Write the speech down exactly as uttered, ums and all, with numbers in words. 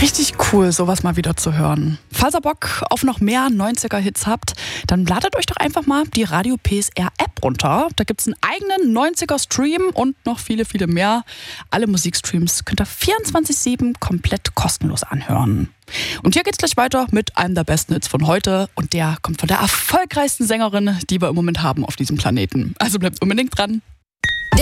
Richtig cool, sowas mal wieder zu hören. Falls ihr Bock auf noch mehr neunziger-Hits habt, dann ladet euch doch einfach mal die Radio P S R-App runter. Da gibt's einen eigenen neunziger-Stream und noch viele, viele mehr. Alle Musikstreams könnt ihr vierundzwanzig sieben komplett kostenlos anhören. Und hier geht's gleich weiter mit einem der besten Hits von heute. Und der kommt von der erfolgreichsten Sängerin, die wir im Moment haben auf diesem Planeten. Also bleibt unbedingt dran.